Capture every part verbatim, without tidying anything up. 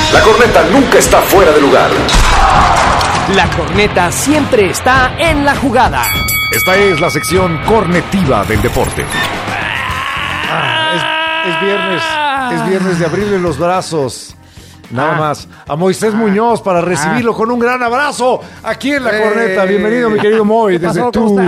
La corneta nunca está fuera de lugar. La corneta siempre está en la jugada. Esta es la sección cornetiva del deporte. Ah, es, es viernes, es viernes de abrirle los brazos. Nada ah, más a Moisés ah, Muñoz para recibirlo ah, con un gran abrazo aquí en la eh, corneta. Bienvenido, mi querido Moy, desde pasó, tu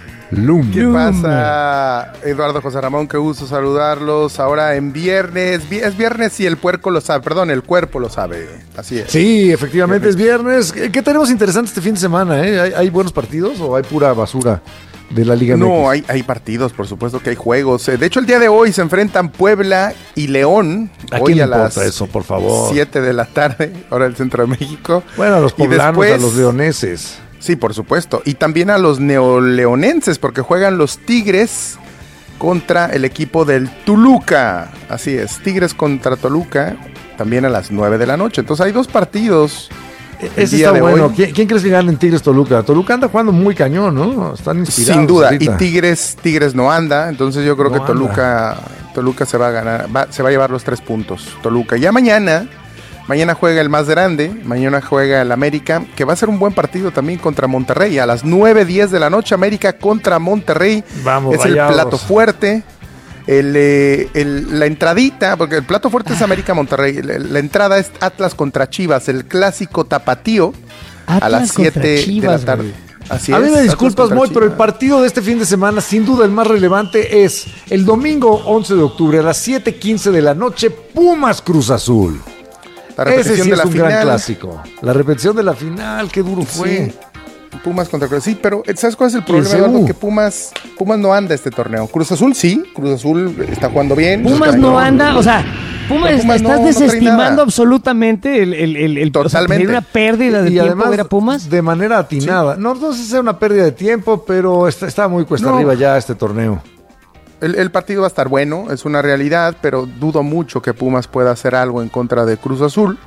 Lum. ¿Qué pasa, Eduardo José Ramón? Qué gusto saludarlos. Ahora en viernes, es viernes y el puerco lo sabe, perdón, el cuerpo lo sabe. Así es. Sí, efectivamente es viernes. ¿Qué tenemos interesante este fin de semana? Eh? ¿Hay, ¿Hay buenos partidos o hay pura basura de la Liga M X? No, hay, hay partidos, por supuesto que hay juegos. De hecho, el día de hoy se enfrentan Puebla y León. ¿A hoy quién a le importa las eso, por favor? siete de la tarde, hora del centro de México. Bueno, a los poblanos, después, a los leoneses. Sí, por supuesto. Y también a los neoleonenses, porque juegan los Tigres contra el equipo del Toluca. Así es, Tigres contra Toluca, también a las nueve de la noche. Entonces hay dos partidos. Ese está bueno. ¿Quién, ¿Quién crees que gana en Tigres Toluca? Toluca anda jugando muy cañón, ¿no? Están inspirados. Sin duda. Ahorita. Y Tigres, Tigres no anda. Entonces yo creo no que Toluca, Toluca se va a ganar, va, se va a llevar los tres puntos. Toluca. Ya mañana, mañana juega el más grande. Mañana juega el América, que va a ser un buen partido también contra Monterrey. A las nueve diez de la noche, América contra Monterrey. Vamos, es rayados. El plato fuerte. El, eh, el, la entradita, porque el plato fuerte es América Monterrey, la, la entrada es Atlas contra Chivas, el clásico tapatío Atlas a las siete de la tarde. Así a es, mí me disculpas, Moy, pero el partido de este fin de semana, sin duda el más relevante, es el domingo once de octubre a las siete quince de la noche, Pumas Cruz Azul. La repetición Ese sí de es la un final. gran clásico. La repetición de la final, qué duro fue. Sí. Pumas contra Cruz Azul. Sí, pero ¿sabes cuál es el problema, Eduardo? Que Pumas, Pumas no anda este torneo. Cruz Azul sí, Cruz Azul está jugando bien. Pumas no, no anda, o sea, Pumas, Pumas estás no, desestimando no absolutamente el, el, el, el totalmente. O sea, una pérdida de y tiempo además, ver a Pumas. De manera atinada. Sí. No, no sé si sea una pérdida de tiempo, pero está, está muy cuesta no. arriba ya este torneo. El, el partido va a estar bueno, es una realidad, pero dudo mucho que Pumas pueda hacer algo en contra de Cruz Azul.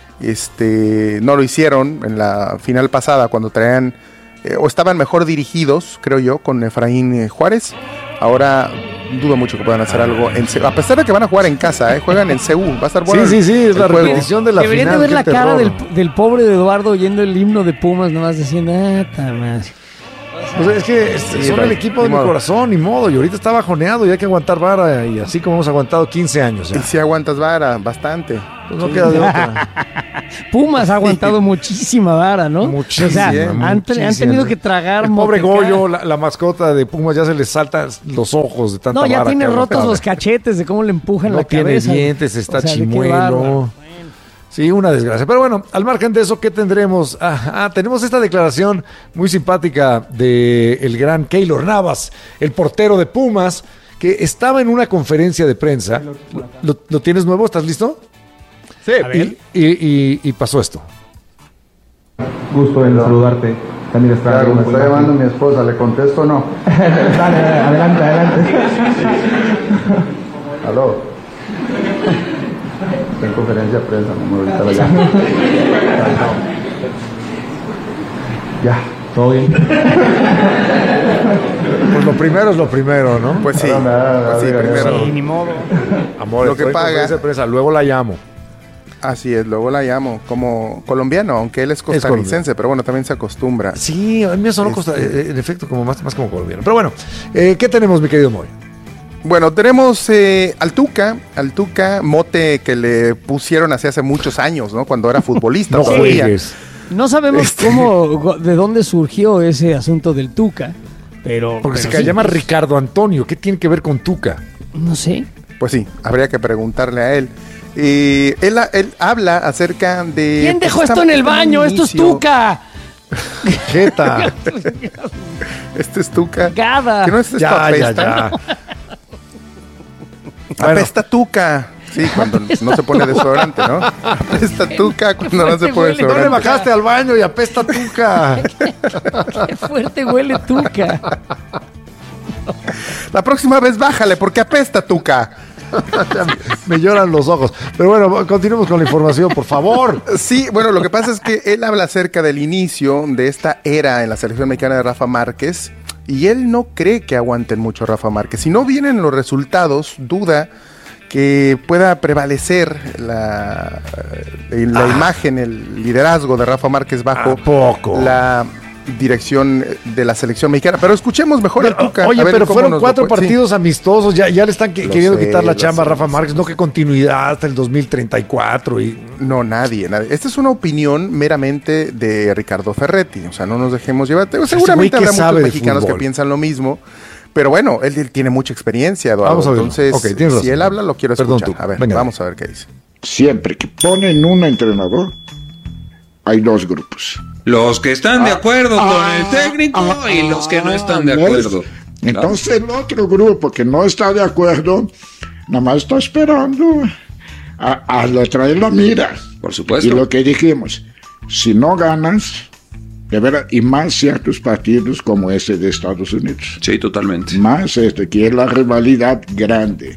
Este, no lo hicieron en la final pasada cuando traían eh, o estaban mejor dirigidos, creo yo, con Efraín eh, Juárez. Ahora dudo mucho que puedan hacer algo en C U, a pesar de que van a jugar en casa, eh, juegan en C U, va a estar bueno. Sí, sí, sí, es la juego. repetición de la Deberían final. Deberían de ver la cara del, del pobre de Eduardo oyendo el himno de Pumas, nomás diciendo, ah, ta más. Pues es que este, sí, son el equipo de mi modo. corazón, ni modo. Y ahorita está bajoneado y hay que aguantar vara. Y así como hemos aguantado quince años. Ya. Y si aguantas vara, bastante. Pues no sí. queda de otra. Pumas ha aguantado sí. muchísima vara, ¿no? Muchísima. O sea, sí, han, han tenido que tragar. El pobre Goyo, la, la mascota de Pumas, ya se le saltan los ojos de tanta vara. No, ya vara tiene rotos cara. los cachetes de cómo le empujan no la cabeza. No tiene dientes, está o sea, chimuelo. Sí, una desgracia. Pero bueno, al margen de eso, ¿qué tendremos? Ah, ah, tenemos esta declaración muy simpática de el gran Keylor Navas, el portero de Pumas, que estaba en una conferencia de prensa. ¿Lo, lo tienes nuevo? ¿Estás listo? Sí. Y, y, y, y pasó esto. Gusto en Hola. saludarte. También está claro, me está llamando mi esposa, ¿le contesto o no? Dale, adelante, adelante. Aló. En conferencia de prensa, mi amor, ahorita la llamo. Ya, todo bien. Pues lo primero es lo primero, ¿no? Pues sí, nada, pues sí, nada, primero. Sí, ni modo. Amor, lo que paga. De prensa, luego la llamo. Así es, luego la llamo como colombiano, aunque él es costarricense, es pero bueno, también se acostumbra. Sí, a mí me sonó este... costa, en efecto, como más, más como colombiano. Pero bueno, eh, ¿qué tenemos, mi querido Moy? Bueno, tenemos eh, al Tuca, al Tuca, mote que le pusieron hace hace muchos años, ¿no? Cuando era futbolista. no todavía. No sabemos Este... cómo, de dónde surgió ese asunto del Tuca, pero... Porque pero se sí, llama pues, Ricardo Antonio, ¿qué tiene que ver con Tuca? No sé. Pues sí, habría que preguntarle a él. Eh, él, él habla acerca de... ¿Quién dejó pues, esto en el baño? ¡Esto es Tuca! Jeta. Este es Tuca. Gada. ¿Qué no es esto ya, apesta? ya, ya. Apesta bueno. Tuca. Sí, cuando no se pone desodorante, ¿no? Apesta Tuca cuando no se pone huele, desodorante. No le bajaste al baño y apesta Tuca. Qué fuerte huele Tuca. La próxima vez bájale porque apesta Tuca. Me lloran los ojos. Pero bueno, continuemos con la información, por favor. Sí, bueno, lo que pasa es que él habla acerca del inicio de esta era en la selección mexicana de Rafa Márquez y él no cree que aguanten mucho Rafa Márquez. Si no vienen los resultados, duda que pueda prevalecer la, la ah. imagen, el liderazgo de Rafa Márquez bajo poco? la dirección de la selección mexicana. Pero escuchemos mejor pero, el Tuca. Oye, a ver pero fueron nos cuatro lo... partidos sí. amistosos, ya, ya le están que, queriendo sé, quitar la chamba sé, a Rafa Márquez, no que continuidad hasta el dos mil treinta y cuatro. Y... No, nadie, nadie. Esta es una opinión meramente de Ricardo Ferretti, o sea, no nos dejemos llevar. Seguramente habrá muchos mexicanos que piensan lo mismo. Pero bueno, él, él tiene mucha experiencia, Eduardo. Vamos a verlo. Entonces, okay, si razón. él habla, lo quiero Perdón, escuchar. Tú. A ver, Venga, vamos a ver qué dice. Siempre que ponen un entrenador, hay dos grupos. Los que están ah, de acuerdo ah, con el técnico ah, y los que no están de acuerdo. Entonces el otro grupo que no está de acuerdo, nada más está esperando a, a lo traer la mira. Por supuesto. Y lo que dijimos, si no ganas... De verdad, y más ciertos partidos como ese de Estados Unidos. Sí, totalmente. Más este, que es la rivalidad grande.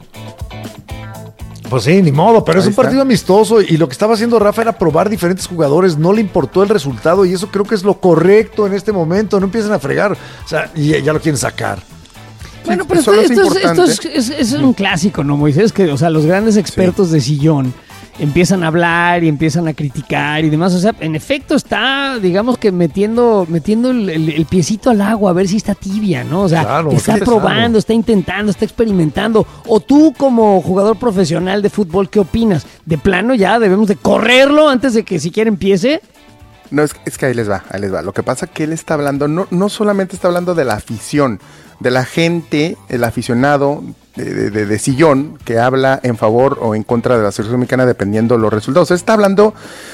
Pues sí, ni modo, pero Ahí es un está. partido amistoso y lo que estaba haciendo Rafa era probar diferentes jugadores, no le importó el resultado y eso creo que es lo correcto en este momento, no empiecen a fregar, o sea, y ya lo quieren sacar. Bueno, pero esto, es, esto, es, esto es, es, es un clásico, ¿no, Moisés? Que, o sea, los grandes expertos sí. de sillón empiezan a hablar y empiezan a criticar y demás, o sea, en efecto está, digamos que metiendo metiendo el, el, el piecito al agua a ver si está tibia, ¿no? O sea, claro, está probando, está intentando, está experimentando. O tú como jugador profesional de fútbol, ¿qué opinas? ¿De plano ya debemos de correrlo antes de que siquiera empiece? No, es, es que ahí les va, ahí les va. Lo que pasa es que él está hablando, no, no solamente está hablando de la afición, de la gente, el aficionado de, de, de sillón que habla en favor o en contra de la selección mexicana dependiendo de los resultados. Él está hablando,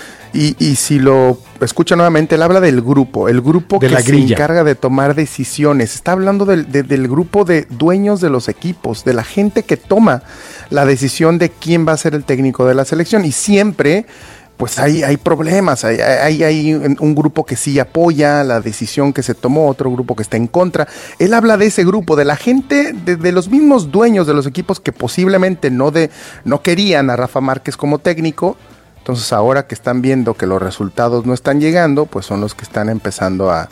y, y si lo escucha nuevamente, él habla del grupo, el grupo de que se encarga de tomar decisiones. Está hablando del, de, del grupo de dueños de los equipos, de la gente que toma la decisión de quién va a ser el técnico de la selección. Y siempre... pues hay, hay problemas, hay, hay, hay un grupo que sí apoya la decisión que se tomó, otro grupo que está en contra. Él habla de ese grupo, de la gente, de, de los mismos dueños de los equipos que posiblemente no, de, no querían a Rafa Márquez como técnico. Entonces ahora que están viendo que los resultados no están llegando, pues son los que están empezando a,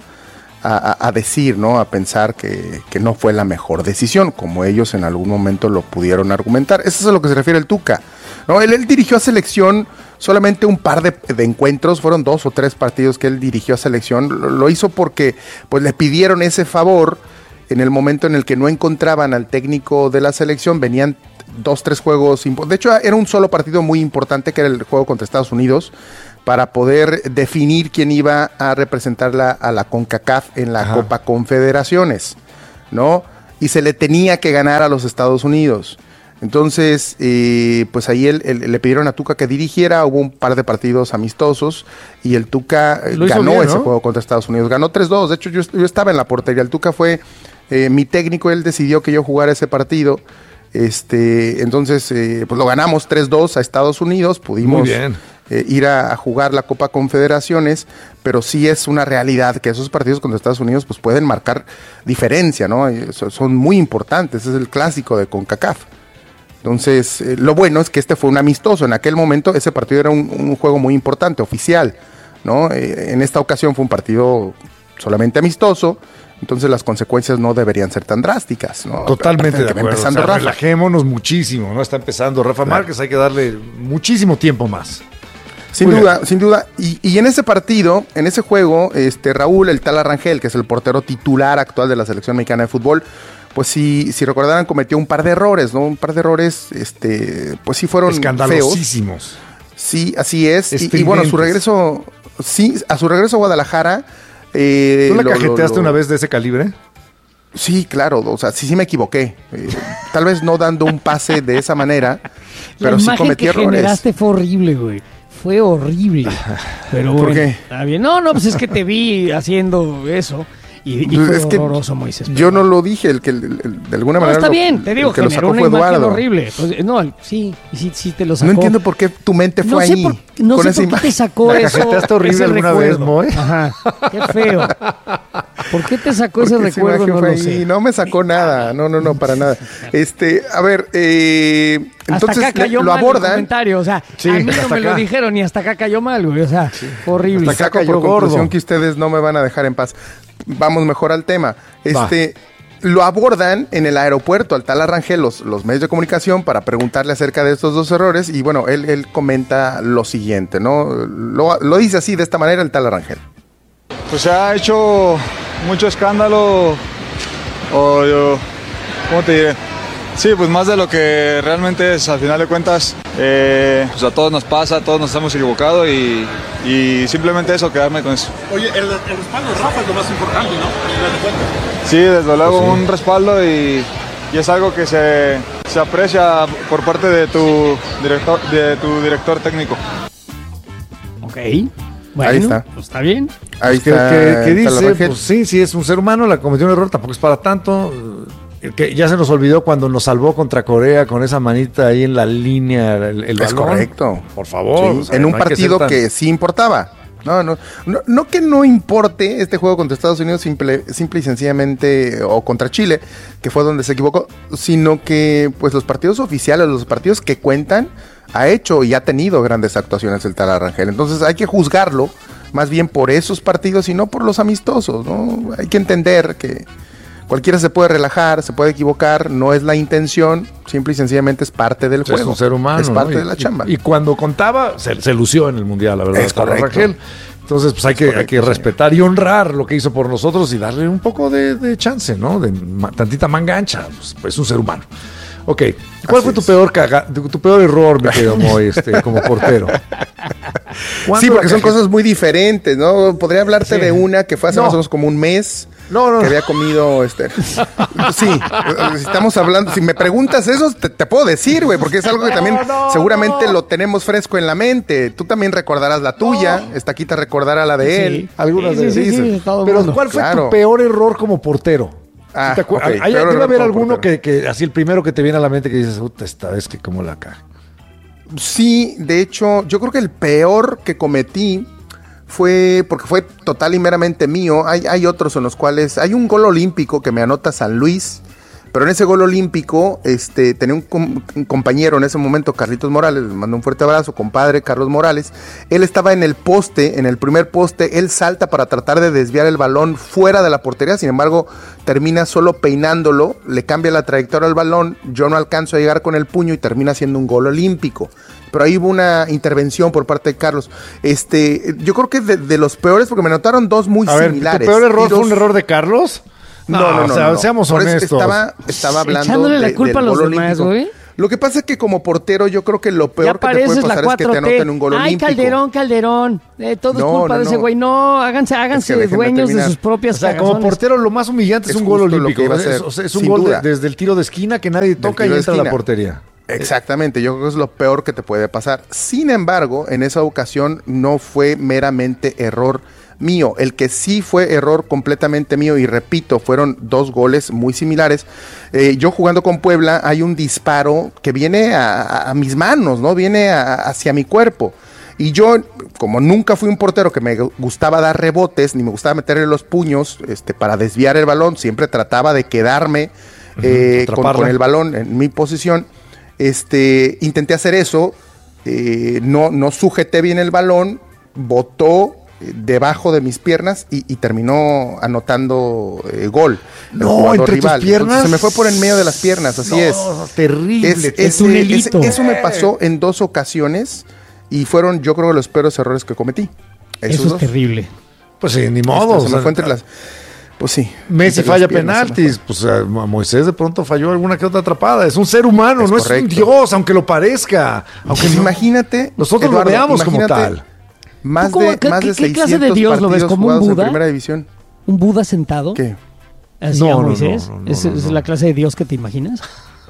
a, a decir, ¿no? A pensar que, que no fue la mejor decisión, como ellos en algún momento lo pudieron argumentar. Eso es a lo que se refiere el Tuca, ¿no? Él, él dirigió a selección solamente un par de, de encuentros, fueron dos o tres partidos que él dirigió a selección. Lo, lo hizo porque pues le pidieron ese favor en el momento en el que no encontraban al técnico de la selección. Venían dos, tres juegos, de hecho era un solo partido muy importante que era el juego contra Estados Unidos, para poder definir quién iba a representarla a la CONCACAF en la Ajá. Copa Confederaciones, ¿no? Y se le tenía que ganar a los Estados Unidos. Entonces, eh, pues ahí él, él, le pidieron a Tuca que dirigiera, hubo un par de partidos amistosos y el Tuca ganó bien, ese ¿no? juego contra Estados Unidos, ganó tres dos, de hecho yo, yo estaba en la portería, el Tuca fue eh, mi técnico, él decidió que yo jugara ese partido, este, entonces eh, pues lo ganamos tres dos a Estados Unidos, pudimos eh, ir a, a jugar la Copa Confederaciones, pero sí es una realidad que esos partidos contra Estados Unidos pues pueden marcar diferencia, ¿no? Son muy importantes, es el clásico de CONCACAF. Entonces, eh, lo bueno es que este fue un amistoso. En aquel momento ese partido era un, un juego muy importante, oficial, ¿no? Eh, en esta ocasión fue un partido solamente amistoso, entonces las consecuencias no deberían ser tan drásticas, ¿no? Totalmente de acuerdo. Empezando o sea, Rafa. Relajémonos muchísimo, ¿no? Está empezando Rafa claro. Márquez, hay que darle muchísimo tiempo más. Sin Muy duda, bien. sin duda. Y, y en ese partido, en ese juego, este Raúl, el Tala Rangel, que es el portero titular actual de la selección mexicana de fútbol, pues si, si recordarán, cometió un par de errores, ¿no? Un par de errores, este, pues sí fueron escandalosísimos. Feos. Sí, así es. Y, y bueno, a su regreso, sí, a su regreso a Guadalajara. Eh, ¿Tú la lo, cajeteaste lo, lo, una vez de ese calibre? Sí, claro, o sea, sí, sí me equivoqué. Eh, tal vez no dando un pase de esa manera, pero sí cometí errores. La imagen que generaste fue horrible, güey. Fue horrible. Pero ¿Por bueno, qué? Está bien. No, no, pues es que te vi haciendo eso. Y, y fue es horroroso, Moisés. Yo no lo dije, el que el, el, de alguna no, manera. Está lo, bien, te digo, el que lo sacó una fue imagen Eduardo. horrible. Pues, no, sí, sí, sí te lo sacó. No entiendo por qué tu mente fue no sé ahí. Por, no con sé esa por qué imagen. te sacó ¿La eso. cajeteaste horrible alguna recuerdo. vez, Moy? Ajá, qué feo. ¿Por qué te sacó ese recuerdo? No lo sé. No me sacó nada, no, no, no, para nada. Este, a ver, eh, entonces hasta acá cayó le, lo mal abordan. El comentario, o sea, sí, a mí no me acá. lo dijeron y hasta acá cayó mal, güey, o sea, sí. horrible. Hasta acá cayó por conclusión que ustedes no me van a dejar en paz. Vamos mejor al tema. Este, lo abordan en el aeropuerto al tal Rangel los, los medios de comunicación para preguntarle acerca de estos dos errores y bueno, él, él comenta lo siguiente, ¿no? Lo, lo dice así, de esta manera, el tal Rangel. Pues se ha hecho mucho escándalo, o yo, ¿cómo te diré? Sí, pues más de lo que realmente es, al final de cuentas, eh, pues a todos nos pasa, a todos nos hemos equivocado y, y simplemente eso, quedarme con eso. Oye, el, el respaldo de Rafa es lo más importante, ¿no? Sí, desde luego pues sí. Un respaldo y, y es algo que se, se aprecia por parte de tu director, de tu director técnico. Ok, bueno, ahí está. Pues está bien. Ahí pues está. Que, que, que dice, pues sí, sí es un ser humano, la cometió un error, tampoco es para tanto. Que ya se nos olvidó cuando nos salvó contra Corea con esa manita ahí en la línea, el, el es balón. Correcto. Por favor. Sí, o sea, en un no partido que, tan... que sí importaba. No, no, no, no que no importe este juego contra Estados Unidos simple, simple y sencillamente, o contra Chile, que fue donde se equivocó, sino que pues los partidos oficiales, los partidos que cuentan, ha hecho y ha tenido grandes actuaciones el tal Rangel. Entonces hay que juzgarlo más bien por esos partidos y no por los amistosos, ¿no? Hay que entender que cualquiera se puede relajar, se puede equivocar, no es la intención, simple y sencillamente es parte del juego. Es un ser humano, es parte ¿no? y, de la chamba. Y, y cuando contaba, se, se lució en el Mundial, la verdad, es para Rangel. Entonces, pues hay que, hay que respetar y honrar lo que hizo por nosotros y darle un poco de, de chance, ¿no? De ma, tantita manga ancha, pues, pues es un ser humano. Ok, ¿cuál Así fue tu es. peor caga, tu, tu peor error, mi querido Moy, este, como portero? Sí, porque son cosas muy diferentes, ¿no? Podría hablarte sí. de una que fue hace no. más o menos como un mes. No, no, que no. había comido, este... Sí, si estamos hablando... Si me preguntas eso, te, te puedo decir, güey, porque es algo que también no, no, seguramente no. lo tenemos fresco en la mente. Tú también recordarás la tuya, no. Estaquita recordará la de sí. él. Algunas sí, de sí, sí, sí, Pero ¿cuál fue claro. tu peor error como portero? Ah, ¿Sí te okay, ¿Hay, debe haber alguno que, que así el primero que te viene a la mente que dices, puta, esta vez que como la caja? Sí, de hecho, yo creo que el peor que cometí fue, porque fue total y meramente mío, hay, hay otros en los cuales, hay un gol olímpico que me anota San Luis, pero en ese gol olímpico, este, tenía un, com- un compañero en ese momento, Carlitos Morales, les mando un fuerte abrazo, compadre Carlos Morales, él estaba en el poste, en el primer poste, él salta para tratar de desviar el balón fuera de la portería, sin embargo, termina solo peinándolo, le cambia la trayectoria al balón, yo no alcanzo a llegar con el puño y termina siendo un gol olímpico. Pero ahí hubo una intervención por parte de Carlos. Este, yo creo que de, de los peores, porque me notaron dos muy a similares. Ver, ¿tu peor error tiros... fue un error de Carlos? No, no, no. O sea, no, no. seamos honestos. Estaba, estaba hablando echándole de, la culpa a los demás, güey. Lo que pasa es que como portero yo creo que lo peor que te puede pasar es que te anoten un gol Ay, olímpico. Calderón, Calderón. Eh, todo no, es culpa no, de ese güey. No, háganse, háganse es que dueños de sus propias O sea, cagazones. como portero lo más humillante es, es un gol olímpico. Es, es, es un gol de, desde el tiro de esquina que nadie toca y entra a la portería. Exactamente, yo creo que es lo peor que te puede pasar. Sin embargo, en esa ocasión no fue meramente error mío. El que sí fue error completamente mío, y repito, fueron dos goles muy similares. Eh, yo jugando con Puebla, hay un disparo que viene a, a, a mis manos, ¿no? Viene a, hacia mi cuerpo. Y yo, como nunca fui un portero que me gustaba dar rebotes, ni me gustaba meterle los puños este, para desviar el balón, siempre trataba de quedarme eh, uh-huh, con, con el balón en mi posición. Este, intenté hacer eso, eh, no, no sujeté bien el balón, botó eh, debajo de mis piernas y, y terminó anotando eh, gol. No, entre rival. tus piernas. Entonces, se me fue por en medio de las piernas, así no, es. Terrible. Es, es tunelito. Es, eso me pasó en dos ocasiones y fueron, yo creo, los peores errores que cometí. Eso es dos. terrible. Pues sí, ni modo. Este, se me fue entre las... Pues sí. Messi falla penaltis, pues uh, Moisés de pronto falló alguna que otra atrapada. Es un ser humano, es no correcto. Es un dios, aunque lo parezca. Aunque pues no, imagínate, nosotros Eduardo, lo veamos como tal. Más de, ¿Qué, más de ¿qué clase de dios lo ves? ¿Como un Buda? Primera división. ¿Un Buda sentado? ¿Qué? ¿Así no, a Moisés? No, no, no, ¿Es, no, no. ¿Es la clase de dios que te imaginas?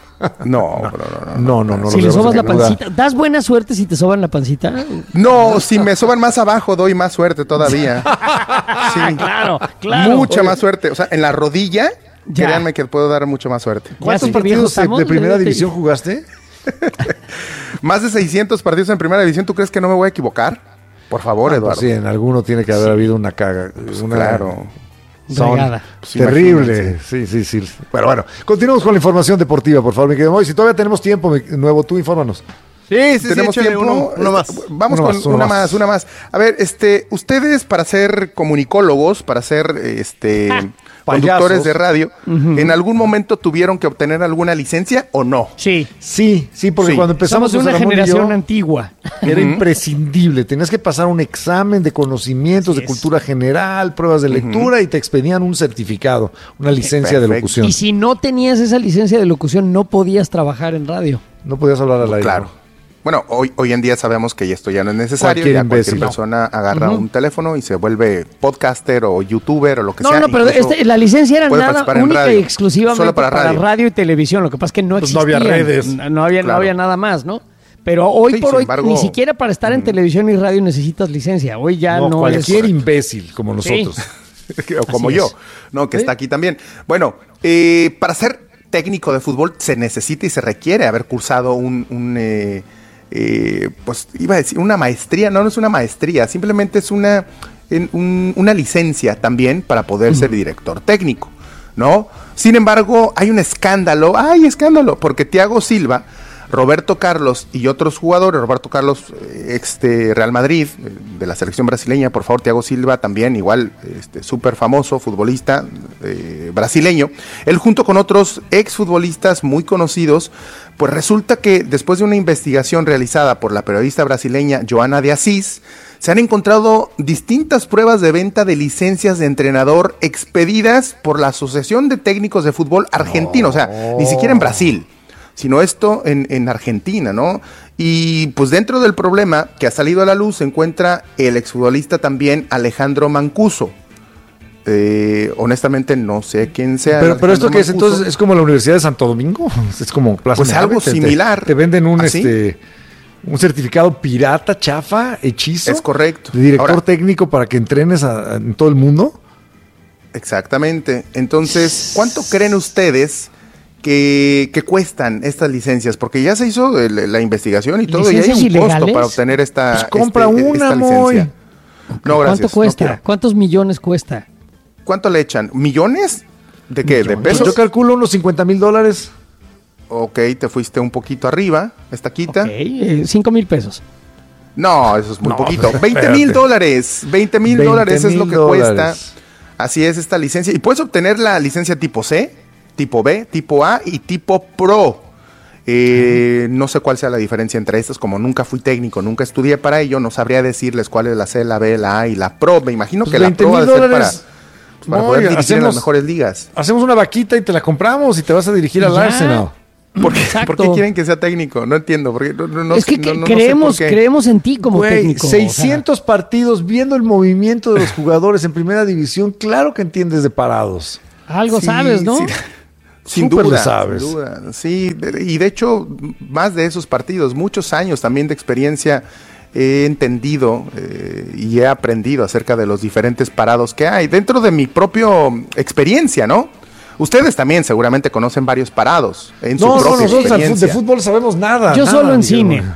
No, no, no, no, no, no. Si le sobas la pancita, ¿das buena suerte si te soban la pancita? No, si me soban más abajo, doy más suerte todavía. Sí, claro, claro. Mucha más suerte. O sea, en la rodilla, ya. Créanme que puedo dar mucho más suerte. ¿Cuántos sí, partidos de, de primera división jugaste? Más de seiscientos partidos en primera división. ¿Tú crees que no me voy a equivocar? Por favor, ah, Eduardo. Pues sí, en alguno tiene que haber sí. habido una caga. Pues una... Claro. Son pues terrible, sí, sí, sí. Pero bueno, continuamos con la información deportiva, por favor, mi querido Moy. Si todavía tenemos tiempo nuevo, tú infórmanos. Sí, sí, tenemos sí, tiempo. Uno, uno más. Vamos uno con más, una más. más, una más. A ver, este, ustedes para ser comunicólogos, para ser este ah, conductores de radio, uh-huh. ¿en algún momento tuvieron que obtener alguna licencia o no? Sí. Sí, sí, porque sí. cuando empezamos Somos de una generación yo, antigua. Era uh-huh. imprescindible. Tenías que pasar un examen de conocimientos, sí de cultura general, pruebas de lectura uh-huh. y te expedían un certificado, una licencia Perfecto. de locución. Y si no tenías esa licencia de locución, no podías trabajar en radio. No podías hablar al aire. Claro. Bueno, hoy, hoy en día sabemos que esto ya no es necesario. Cualquier ya cualquier persona no. agarra uh-huh. un teléfono y se vuelve podcaster o youtuber o lo que no, sea. No, no, pero este, la licencia era nada única y exclusivamente Solo para, para radio. radio y televisión. Lo que pasa es que no existía. Pues no había redes. No había, claro. no había nada más, ¿no? Pero hoy sí, por hoy, embargo, ni siquiera para estar en televisión y radio necesitas licencia. Hoy ya no, no cualquier es... imbécil como nosotros. Sí. o como Así yo, es. ¿no? Que ¿Sí? está aquí también. Bueno, eh, para ser técnico de fútbol se necesita y se requiere haber cursado un... un eh, Eh, pues iba a decir una maestría, no, no es una maestría, simplemente es una, en, un, una licencia también para poder uh-huh. ser director técnico, ¿no? Sin embargo, hay un escándalo, ¡ay, escándalo! Porque Thiago Silva, Roberto Carlos y otros jugadores, Roberto Carlos, ex de Real Madrid, de la selección brasileña, por favor, Thiago Silva también, igual, este, súper famoso, futbolista eh, brasileño, él junto con otros exfutbolistas muy conocidos, pues resulta que después de una investigación realizada por la periodista brasileña Joana de Assis, se han encontrado distintas pruebas de venta de licencias de entrenador expedidas por la Asociación de Técnicos de Fútbol Argentino, no. o sea, ni siquiera en Brasil, sino esto en, en Argentina, ¿no? Y pues dentro del problema que ha salido a la luz se encuentra el exfutbolista también Alejandro Mancuso. Eh, honestamente no sé quién sea. Pero, pero esto que es entonces es como la Universidad de Santo Domingo, es como Plaza Pues Merave, algo te, similar. Te, te venden un ¿Así? este un certificado pirata, chafa, hechizo. Es correcto. De director Ahora, técnico para que entrenes a, a, en todo el mundo. Exactamente. Entonces, ¿cuánto creen ustedes que, que cuestan estas licencias? Porque ya se hizo el, la investigación y todo, y hay un ilegales? costo para obtener esta, pues compra este, una, esta licencia. No, gracias. ¿Cuánto cuesta? No ¿Cuántos millones cuesta? ¿Cuánto le echan? ¿Millones? ¿De qué? ¿De pesos? Yo calculo unos cincuenta mil dólares. Ok, te fuiste un poquito arriba, estaquita. Ok, eh, cinco mil pesos. No, eso es muy no, poquito. veinte mil dólares. veinte mil dólares es lo que dólares. cuesta. Así es esta licencia. Y puedes obtener la licencia tipo C, tipo B, tipo A y tipo Pro. Eh, no sé cuál sea la diferencia entre estas, como nunca fui técnico, nunca estudié para ello, no sabría decirles cuál es la C, la B, la A y la Pro. Me imagino pues que la Pro va a ser para... Para no, poder dirigir hacemos, en las mejores ligas. Hacemos una vaquita y te la compramos y te vas a dirigir al Arsenal. ¿Por qué, ¿Por qué quieren que sea técnico? No entiendo. Porque no, no, es que, no, no, creemos, no creemos en ti como Güey, técnico. seiscientos o sea. partidos viendo el movimiento de los jugadores en primera división. Claro que entiendes de parados. Algo sí, sabes, ¿no? Sí. Sin Súper duda, lo sabes. sin duda. Sí, y de hecho, más de esos partidos, muchos años también de experiencia he entendido eh, y he aprendido acerca de los diferentes parados que hay dentro de mi propia experiencia, ¿no? Ustedes también seguramente conocen varios parados en no, su propia no, nosotros experiencia. de fútbol sabemos nada. Yo nada, solo en digamos. cine.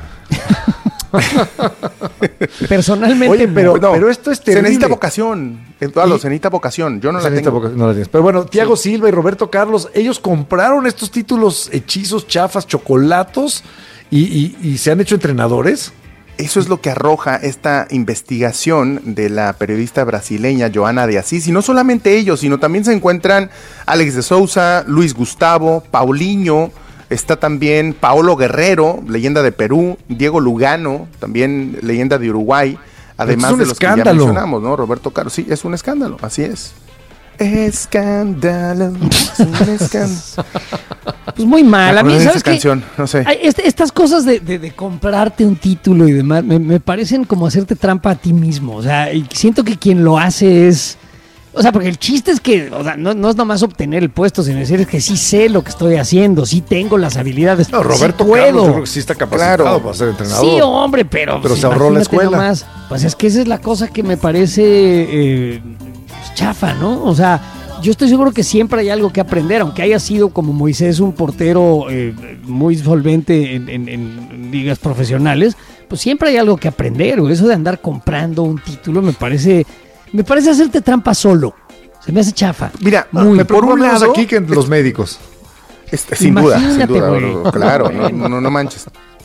Personalmente, Oye, pero, no, pero esto es terrible. Se necesita vocación, Eduardo, se necesita vocación. Yo no se la tengo. Vocación, no la tienes. Pero bueno, Thiago sí. Silva y Roberto Carlos, ellos compraron estos títulos hechizos, chafas, chocolatos y, y, y se han hecho entrenadores. Eso es lo que arroja esta investigación de la periodista brasileña Joana de Assis. Y no solamente ellos, sino también se encuentran Alex de Sousa, Luis Gustavo, Paulinho, está también Paolo Guerrero, leyenda de Perú, Diego Lugano, también leyenda de Uruguay, además de los escándalo. que ya mencionamos, ¿no? Roberto Carlos, sí, es un escándalo, así es. Escándalo, es un escándalo. Pues muy mal, a mí, ¿sabes qué? Canción, no sé. Este, estas cosas de, de, de comprarte un título y demás, me, me parecen como hacerte trampa a ti mismo, o sea, y siento que quien lo hace es... O sea, porque el chiste es que, o sea, no, no es nomás obtener el puesto, sino decir es que sí sé lo que estoy haciendo, sí tengo las habilidades, no, Roberto sí puedo. Carlos, yo creo que sí está capacitado claro. para ser entrenador. Sí, hombre, pero... Pero pues, se ahorró la escuela. Nomás, pues es que esa es la cosa que me parece eh, chafa, ¿no? O sea, yo estoy seguro que siempre hay algo que aprender, aunque haya sido como Moisés un portero eh, muy solvente en, en, en ligas profesionales, pues siempre hay algo que aprender, o eso de andar comprando un título me parece... Me parece hacerte trampa solo. Se me hace chafa. Mira, muy, me por un lado aquí que los médicos. Este, sin duda, sin duda, bro, claro, no, no, no manches.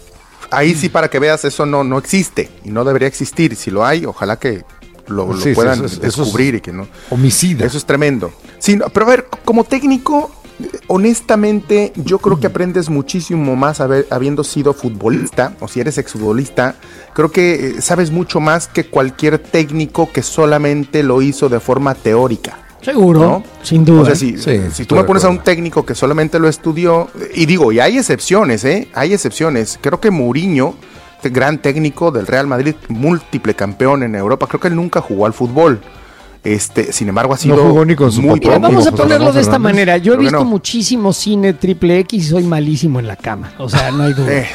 ahí sí, para que veas, eso no, no existe y no debería existir. Si lo hay, ojalá que lo, lo sí, puedan sí, eso es, descubrir eso es y que no. Homicida. Eso es tremendo. Sí, no, pero a ver, como técnico, honestamente, yo creo que aprendes muchísimo más haber, habiendo sido futbolista, o si eres exfutbolista, creo que eh, sabes mucho más que cualquier técnico que solamente lo hizo de forma teórica. Seguro, ¿no? Sin duda. O sea, si, sí, si tú me pones a un técnico que solamente lo estudió, y digo, y hay excepciones, ¿eh? Hay excepciones. Creo que Mourinho, este gran técnico del Real Madrid, múltiple campeón en Europa, creo que él nunca jugó al fútbol. Este, sin embargo, ha sido no jugó ni con su muy Mira, vamos a ponerlo de esta manera. Yo he visto no. muchísimo cine triple X y soy malísimo en la cama. O sea, no hay duda. Eh,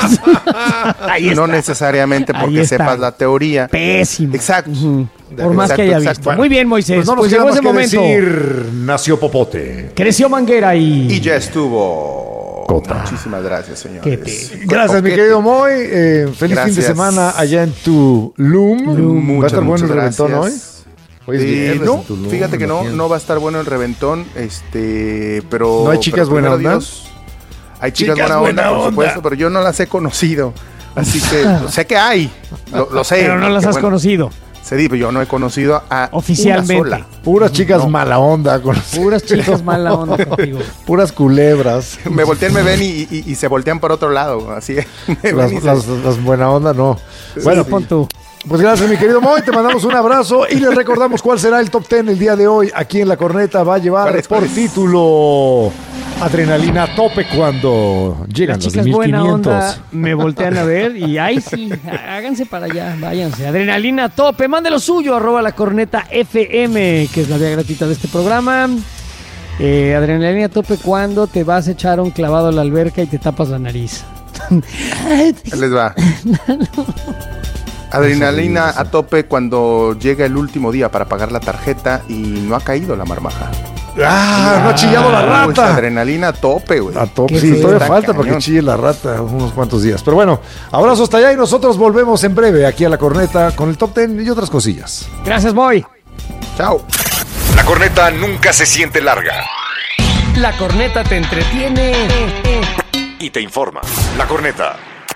Ahí no necesariamente porque sepas la teoría. Pésimo. Exacto. Uh-huh. Por más exacto, que haya exacto. visto. Bueno, muy bien, Moisés. Pues no nos pues queda llegó más ese que momento. decir, nació Popote. Creció Manguera y... Y ya estuvo. Cota. Muchísimas gracias, señores. Gracias, Coquete. Mi querido Moy. Eh, feliz gracias. fin de semana allá en tu Loom. Muchas, ¿Va a estar bueno el gracias. reventón hoy? Hoy es viernes, no, Tulum, fíjate que no, no va a estar bueno el reventón, este, pero... ¿No hay chicas buena onda? Dios, hay chicas, chicas buena, buena onda, onda, por supuesto, pero yo no las he conocido, así que sé que hay, lo, lo sé. Pero no las has bueno, conocido. Se dice, yo no he conocido a oficialmente. una sola. Puras chicas no. mala onda. Con... Puras chicas mala onda contigo. Puras culebras. Me voltean, me ven y, y, y se voltean por otro lado, así. Las, las, las buena onda no. Sí, bueno, pon tú. Pues gracias, mi querido Moy, te mandamos un abrazo y les recordamos cuál será el top diez el día de hoy. Aquí en La Corneta va a llevar es, por título Adrenalina a tope cuando llegan las los chicas mil quinientos. Buena onda me voltean a ver y ahí sí, háganse para allá, váyanse. Adrenalina a tope, mande lo suyo, arroba La Corneta F M, que es la vía gratuita de este programa. Eh, adrenalina a tope cuando te vas a echar un clavado a la alberca y te tapas la nariz. Ahí les va. Adrenalina a tope cuando llega el último día para pagar la tarjeta y no ha caído la marmaja. ¡Ah! ah no ha chillado la rata. Pues adrenalina a tope, güey. A tope, sí, todavía falta para que chille la rata unos cuantos días. Pero bueno, abrazo hasta allá y nosotros volvemos en breve aquí a La Corneta con el top diez y otras cosillas. Gracias, Boy. Chao. La corneta nunca se siente larga. La corneta te entretiene y te informa. La Corneta.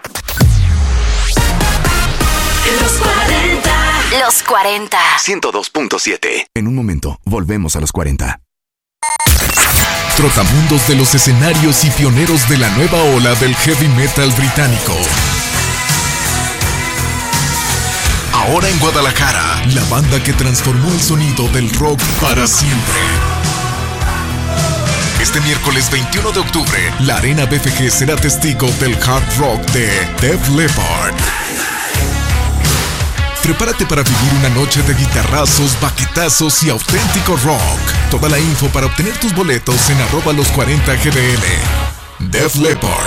Los cuarenta. Los cuarenta. ciento dos punto siete. En un momento, volvemos a los cuarenta. Trotamundos de los escenarios y pioneros de la nueva ola del heavy metal británico. Ahora en Guadalajara, la banda que transformó el sonido del rock para siempre. Este miércoles veintiuno de octubre, la Arena B F G será testigo del hard rock de Def Leppard. Prepárate para vivir una noche de guitarrazos, baquetazos y auténtico rock. Toda la info para obtener tus boletos en arroba los cuarenta G D L. Def Leppard.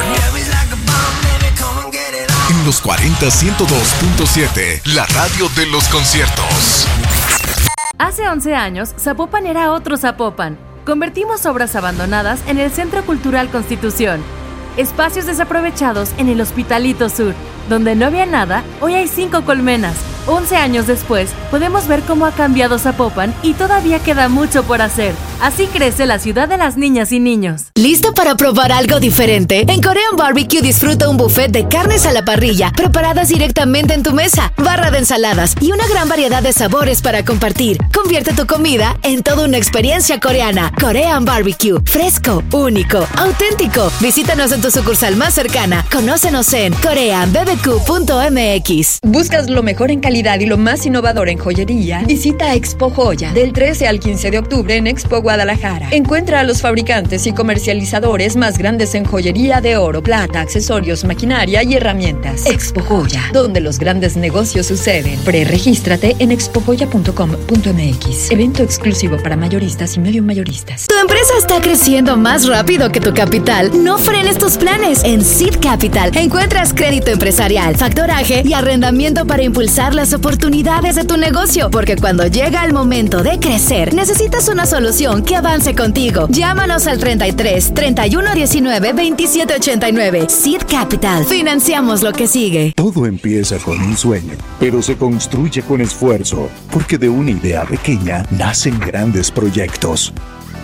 En los cuarenta ciento dos punto siete, la radio de los conciertos. Hace once años, Zapopan era otro Zapopan. Convertimos obras abandonadas en el Centro Cultural Constitución. Espacios desaprovechados en el Hospitalito Sur. Donde no había nada, hoy hay cinco colmenas. once años después, podemos ver cómo ha cambiado Zapopan y todavía queda mucho por hacer. Así crece la ciudad de las niñas y niños. ¿Listo para probar algo diferente? En Korean Barbecue disfruta un buffet de carnes a la parrilla, preparadas directamente en tu mesa, barra de ensaladas y una gran variedad de sabores para compartir. Convierte tu comida en toda una experiencia coreana. Korean Barbecue, fresco, único, auténtico. Visítanos en tu sucursal más cercana. Conócenos en korean b b q punto m x. ¿Buscas lo mejor en calidad y lo más innovador en joyería? Visita Expo Joya del trece al quince de octubre en Expo Guadalajara. Encuentra a los fabricantes y comercializadores más grandes en joyería de oro, plata, accesorios, maquinaria y herramientas. Expo Joya, donde los grandes negocios suceden. Pre-regístrate en expo joya punto com punto m x. Evento exclusivo para mayoristas y medio mayoristas. ¿Tu empresa está creciendo más rápido que tu capital? No frenes tus planes. En Seed Capital encuentras crédito empresarial, factoraje y arrendamiento para impulsar las oportunidades de tu negocio. Porque cuando llega el momento de crecer, necesitas una solución que avance contigo. Llámanos al treinta y tres, treinta y uno, diecinueve, veintisiete ochenta y nueve. Seed Capital. Financiamos lo que sigue. Todo empieza con un sueño, pero se construye con esfuerzo, porque de una idea pequeña nacen grandes proyectos.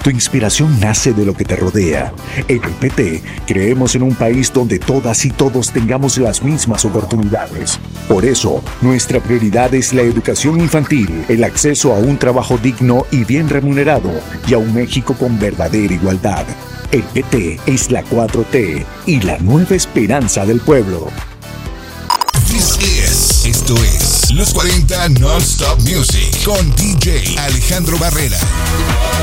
Tu inspiración nace de lo que te rodea. En el P T creemos en un país donde todas y todos tengamos las mismas oportunidades. Por eso, nuestra prioridad es la educación infantil, el acceso a un trabajo digno y bien remunerado y a un México con verdadera igualdad. El P T es la cuatro T y la nueva esperanza del pueblo. This is, esto es Los cuarenta Non-Stop Music con D J Alejandro Barrera.